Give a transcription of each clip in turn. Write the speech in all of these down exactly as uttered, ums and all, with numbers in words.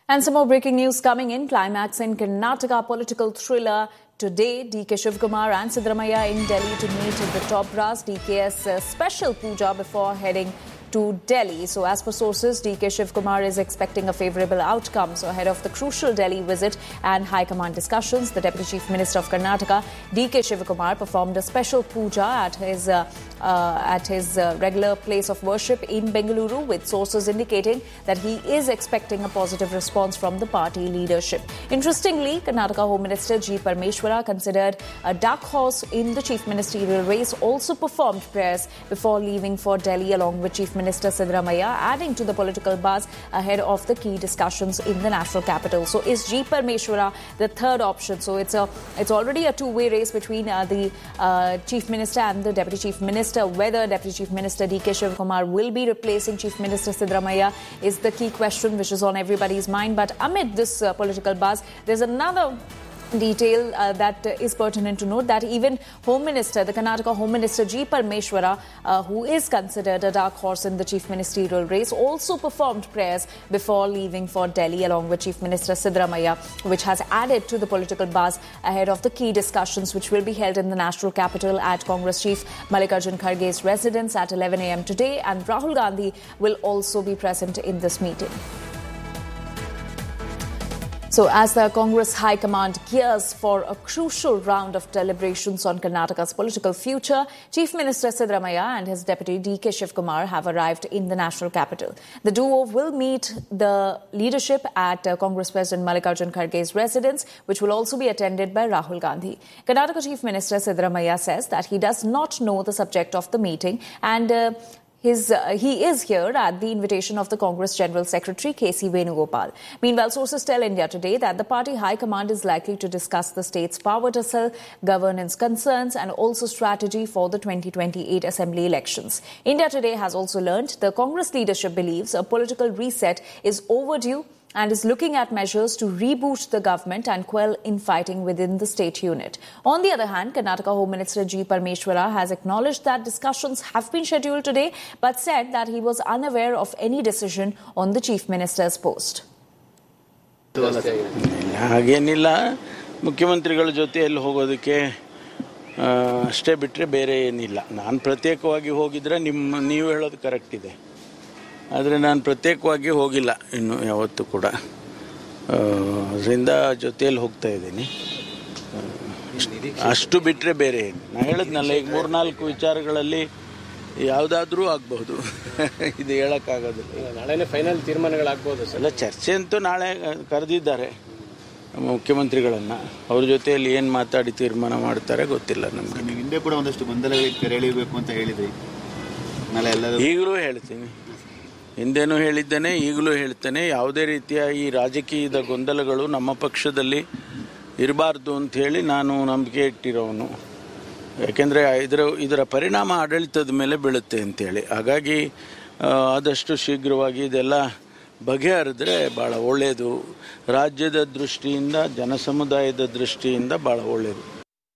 And some more breaking news coming in. Climax in Karnataka political thriller. Today, D K Shivakumar and Siddaramaiah in Delhi to meet the top brass. D K's uh, special puja before heading to Delhi. So as per sources, D K Shivakumar is expecting a favourable outcome. So ahead of the crucial Delhi visit and High Command discussions, the Deputy Chief Minister of Karnataka, D K Shivakumar, performed a special puja at his uh, uh, at his uh, regular place of worship in Bengaluru, with sources indicating that he is expecting a positive response from the party leadership. Interestingly, Karnataka Home Minister G. Parmeshwara, considered a dark horse in the chief ministerial race, also performed prayers before leaving for Delhi along with Chief Minister Siddaramaiah, adding to the political buzz ahead of the key discussions in the national capital. So is G. Parmeshwara the third option? So it's a it's already a two-way race between uh, the uh, Chief Minister and the Deputy Chief Minister. Whether Deputy Chief Minister D K Shivakumar will be replacing Chief Minister Siddaramaiah is the key question which is on everybody's mind. But amid this uh, political buzz, there's another detail uh, that uh, is pertinent to note, that even Home Minister, the Karnataka Home Minister G. Parmeshwara, uh, who is considered a dark horse in the chief ministerial race, also performed prayers before leaving for Delhi along with Chief Minister Siddaramaiah, which has added to the political buzz ahead of the key discussions which will be held in the national capital at Congress Chief Mallikarjun Kharge's residence at eleven a.m. today, and Rahul Gandhi will also be present in this meeting. So as the Congress High Command gears for a crucial round of deliberations on Karnataka's political future, Chief Minister Siddaramaiah and his deputy D K Shivakumar have arrived in the national capital. The duo will meet the leadership at uh, Congress President Mallikarjun Kharge's residence, which will also be attended by Rahul Gandhi. Karnataka Chief Minister Siddaramaiah says that he does not know the subject of the meeting, and uh, His, uh, he is here at the invitation of the Congress General Secretary K C Venugopal. Meanwhile, sources tell India Today that the party high command is likely to discuss the state's power tussle, governance concerns and also strategy for the twenty twenty-eight Assembly elections. India Today has also learned the Congress leadership believes a political reset is overdue and is looking at measures to reboot the government and quell infighting within the state unit. On the other hand, Karnataka Home Minister G. Parmeshwara has acknowledged that discussions have been scheduled today, but said that he was unaware of any decision on the Chief Minister's post. ಹಾಗೇನಿಲ್ಲ, ಮುಖ್ಯಮಂತ್ರಿಗಳ ಜೊತೆಯಲ್ಲಿ ಹೋಗೋದಕ್ಕೆ ಅಷ್ಟೇ ಬಿಟ್ಟರೆ ಬೇರೆ ಏನಿಲ್ಲ. ನಾನು ಪ್ರತ್ಯೇಕವಾಗಿ ಹೋಗಿದ್ರೆ ನಿಮ್ಮ ನೀವು ಹೇಳೋದು ಕರೆಕ್ಟ್ ಇದೆ, ಆದರೆ ನಾನು ಪ್ರತ್ಯೇಕವಾಗಿ ಹೋಗಿಲ್ಲ ಇನ್ನು ಯಾವತ್ತೂ ಕೂಡ. ಅದರಿಂದ ಜೊತೆಯಲ್ಲಿ ಹೋಗ್ತಾ ಇದ್ದೀನಿ. ಅಷ್ಟು ಬಿಟ್ಟರೆ ಬೇರೆ ಏನು. ನಾನು ಹೇಳಿದ್ನಲ್ಲ, ಈಗ ಮೂರ್ನಾಲ್ಕು ವಿಚಾರಗಳಲ್ಲಿ ಯಾವುದಾದ್ರೂ ಆಗಬಹುದು, ಇದು ಹೇಳೋಕ್ಕಾಗೋದಿಲ್ಲ. ನಾಳೆನೇ ಫೈನಲ್ ತೀರ್ಮಾನಗಳಾಗ್ಬೋದು ಸರ್. ಎಲ್ಲ ಚರ್ಚೆ ಅಂತೂ ನಾಳೆ ಕರೆದಿದ್ದಾರೆ ಮುಖ್ಯಮಂತ್ರಿಗಳನ್ನು. ಅವ್ರ ಜೊತೆಯಲ್ಲಿ ಏನು ಮಾತಾಡಿ ತೀರ್ಮಾನ ಮಾಡ್ತಾರೆ ಗೊತ್ತಿಲ್ಲ ನಮಗೆ. ನೀವು ಹಿಂದೆ ಕೂಡ ಒಂದಷ್ಟು ಗೊಂದಲಗಳಿಗೆ ತೆರೆ ಎಳೆಯಬೇಕು ಅಂತ ಹೇಳಿದ್ರಿ, ನಾಳೆ ಎಲ್ಲ ಈಗಲೂ ಹೇಳ್ತೀನಿ, ಹಿಂದೇನೂ ಹೇಳಿದ್ದೇನೆ, ಈಗಲೂ ಹೇಳ್ತೇನೆ. ಯಾವುದೇ ರೀತಿಯ ಈ ರಾಜಕೀಯದ ಗೊಂದಲಗಳು ನಮ್ಮ ಪಕ್ಷದಲ್ಲಿ ಇರಬಾರ್ದು ಅಂಥೇಳಿ ನಾನು ನಂಬಿಕೆ ಇಟ್ಟಿರೋನು. ಯಾಕೆಂದರೆ ಇದರ ಇದರ ಪರಿಣಾಮ ಆಡಳಿತದ ಮೇಲೆ ಬೀಳುತ್ತೆ ಅಂತೇಳಿ. ಹಾಗಾಗಿ ಆದಷ್ಟು ಶೀಘ್ರವಾಗಿ ಇದೆಲ್ಲ ಬಗೆಹರಿದ್ರೆ ಭಾಳ ಒಳ್ಳೆಯದು. ರಾಜ್ಯದ ದೃಷ್ಟಿಯಿಂದ, ಜನಸಮುದಾಯದ ದೃಷ್ಟಿಯಿಂದ ಭಾಳ ಒಳ್ಳೆಯದು.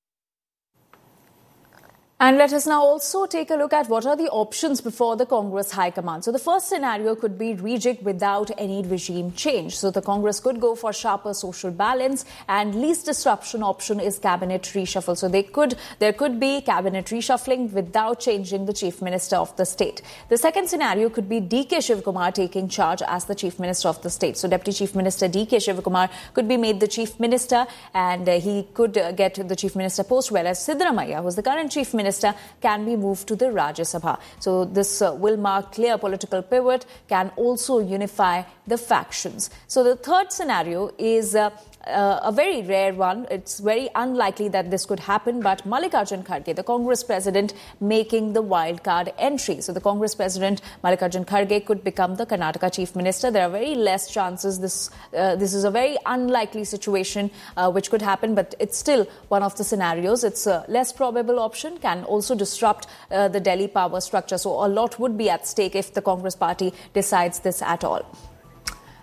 And let us now also take a look at what are the options before the Congress High Command. So the first scenario could be rejig without any regime change. So the Congress could go for sharper social balance, and least disruption option is cabinet reshuffle. So they could, there could be cabinet reshuffling without changing the Chief Minister of the state. The second scenario could be D K Shivakumar taking charge as the Chief Minister of the state. So Deputy Chief Minister D K Shivakumar could be made the Chief Minister, and uh, he could uh, get the Chief Minister post, whereas Siddaramaiah, who is the current Chief Minister, Minister, can be moved to the Rajya Sabha. So this uh, will mark clear political pivot, can also unify the factions. So the third scenario is uh, uh, a very rare one. It's very unlikely that this could happen, but Mallikarjun Kharge, the Congress president, making the wild card entry. So the Congress president, Mallikarjun Kharge, could become the Karnataka chief minister. There are very less chances. This uh, this is a very unlikely situation uh, which could happen, but it's still one of the scenarios. It's a less probable option, can also disrupt uh, the Delhi power structure. So a lot would be at stake if the Congress party decides this at all.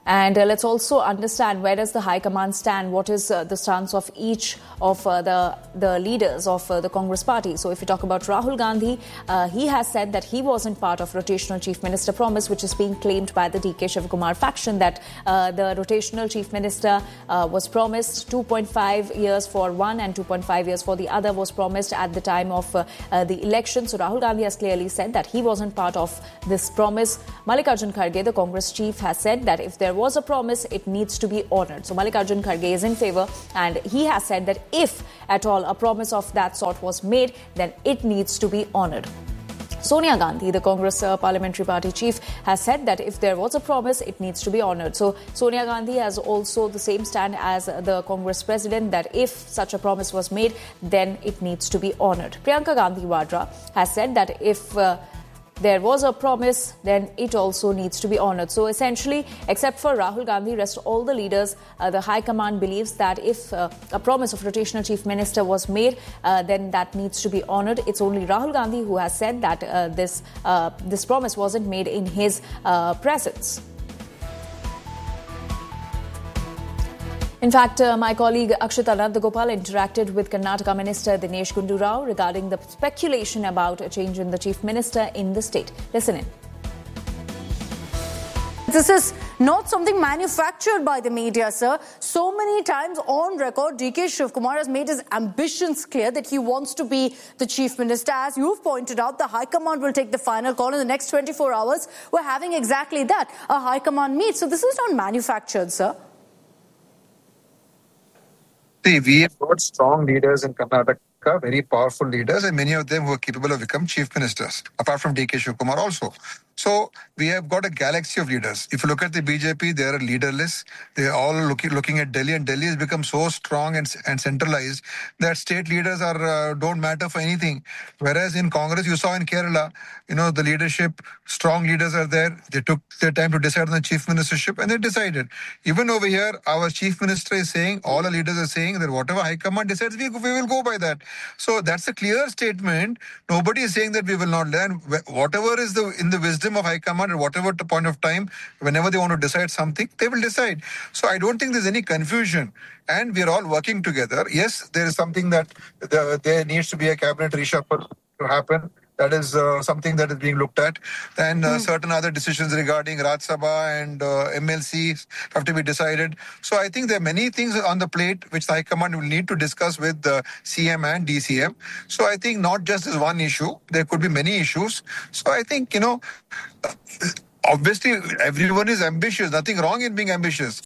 And uh, let's also understand where does the High Command stand? What is uh, the stance of each of uh, the, the leaders of uh, the Congress party? So if you talk about Rahul Gandhi, uh, he has said that he wasn't part of rotational chief minister promise, which is being claimed by the D K Shivakumar faction, that uh, the rotational chief minister uh, was promised two point five years for one and two point five years for the other was promised at the time of uh, uh, the election. So Rahul Gandhi has clearly said that he wasn't part of this promise. Mallikarjun Kharge, the Congress chief, has said that if there was a promise, it needs to be honoured. So Mallikarjun Kharge is in favour, and he has said that if at all a promise of that sort was made, then it needs to be honoured. Sonia Gandhi, the Congress uh, parliamentary party chief, has said that if there was a promise, it needs to be honoured. So Sonia Gandhi has also the same stand as the Congress president, that if such a promise was made, then it needs to be honoured. Priyanka Gandhi Vadra has said that if uh, there was a promise, then it also needs to be honoured. So essentially, except for Rahul Gandhi, rest all the leaders, uh, the High Command believes that if uh, a promise of rotational chief minister was made, uh, then that needs to be honoured. It's only Rahul Gandhi who has said that uh, this uh, this promise wasn't made in his uh, presence. In fact, uh, my colleague Akshita Nandagopal interacted with Karnataka Minister Dinesh Gundu Rao regarding the speculation about a change in the chief minister in the state. Listen in. This is not something manufactured by the media, sir. So many times on record, D K Shivakumar has made his ambitions clear that he wants to be the chief minister. As you've pointed out, the High Command will take the final call in the next twenty-four hours. We're having exactly that, a High Command meet. So this is not manufactured, sir. See, we have got strong leaders in Karnataka, very powerful leaders, and many of them who are capable of becoming chief ministers, apart from D K Shivakumar also. So we have got a galaxy of leaders. If you look at the B J P, they are leaderless. They are all looking looking at Delhi, and Delhi has become so strong and and centralized that state leaders are uh, don't matter for anything. Whereas in Congress, you saw in Kerala, you know, the leadership, strong leaders are there. They took their time to decide on the chief ministership, and they decided. Even over here, our chief minister is saying, all the leaders are saying that whatever High Command decides, we, we will go by that. So that's a clear statement. Nobody is saying that we will not learn. Whatever is the in the wisdom of High Command at whatever point of time, whenever they want to decide something, they will decide. So I don't think there's any confusion. And we are all working together. Yes, there is something that the, there needs to be a cabinet reshuffle to happen. That is uh, something that is being looked at. And uh, mm. certain other decisions regarding Rajya Sabha and uh, M L Cs have to be decided. So I think there are many things on the plate which the High Command will need to discuss with the C M and D C M. So I think not just this one issue, there could be many issues. So I think, you know, obviously everyone is ambitious. Nothing wrong in being ambitious.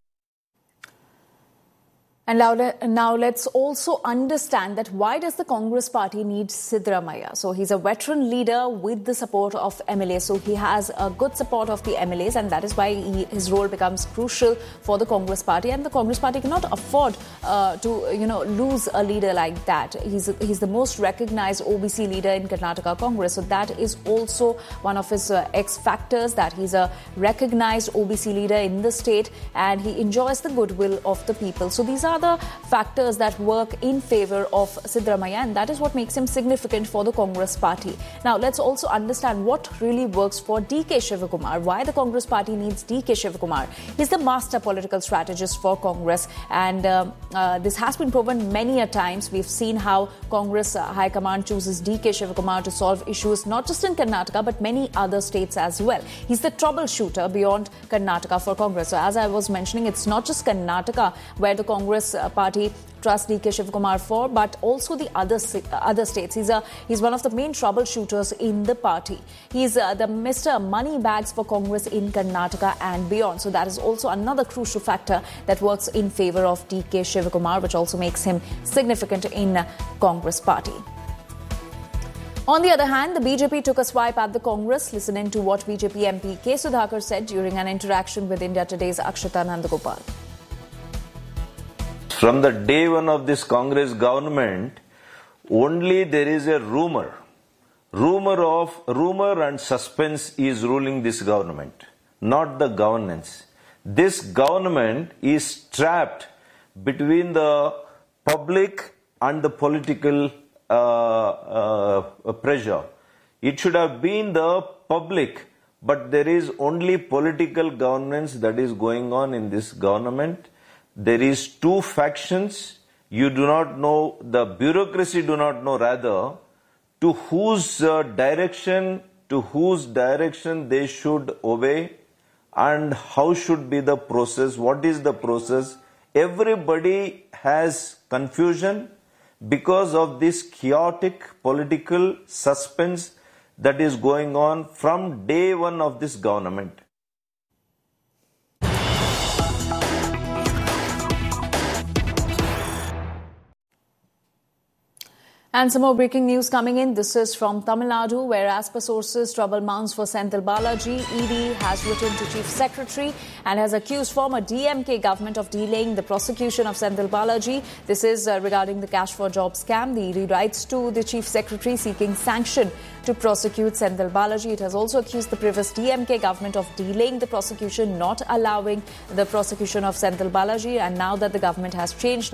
And now, now let's also understand that why does the Congress party need Siddaramaiah? So he's a veteran leader with the support of M L As. So he has a good support of the M L As, and that is why he, his role becomes crucial for the Congress party. And the Congress party cannot afford uh, to, you know, lose a leader like that. He's he's the most recognized O B C leader in Karnataka Congress. So that is also one of his uh, X factors, that he's a recognized O B C leader in the state and he enjoys the goodwill of the people. So these are the factors that work in favor of Siddaramaiah, and that is what makes him significant for the Congress party. Now, let's also understand what really works for D K Shivakumar, why the Congress party needs D K Shivakumar. He's the master political strategist for Congress, and uh, uh, this has been proven many a times. We've seen how Congress uh, High Command chooses D K Shivakumar to solve issues not just in Karnataka but many other states as well. He's the troubleshooter beyond Karnataka for Congress. So as I was mentioning, it's not just Karnataka where the Congress uh, party trusts D K Shivakumar for, but also the other other states. He's a he's one of the main troubleshooters in the party. He's uh, the Mister Moneybags for Congress in Karnataka and beyond. So that is also another crucial factor that works in favor of D K Shivakumar, which also makes him significant in Congress party. On the other hand, the B J P took a swipe at the Congress. Listening to what B J P M P K. Sudhakar said during an interaction with India Today's Akshita Nandagopal. From the day one of this Congress government, only there is a rumor. Rumor of rumor and suspense is ruling this government, not the governance. This government is trapped between the public and the political uh, uh, pressure. It should have been the public but there is only political governance that is going on in this government. There is two factions. You do not know, the bureaucracy do not know rather, to whose uh, direction, to whose direction they should obey, and how should be the process, what is the process. Everybody has confusion because of this chaotic political suspense that is going on from day one of this government. And some more breaking news coming in. This is from Tamil Nadu, where as per sources, trouble mounts for Senthil Balaji. E D has written to Chief Secretary and has accused former D M K government of delaying the prosecution of Senthil Balaji. This is uh, regarding the Cash for Jobs scam. The E D writes to the Chief Secretary seeking sanction to prosecute Senthil Balaji. It has also accused the previous D M K government of delaying the prosecution, not allowing the prosecution of Senthil Balaji. And now that the government has changed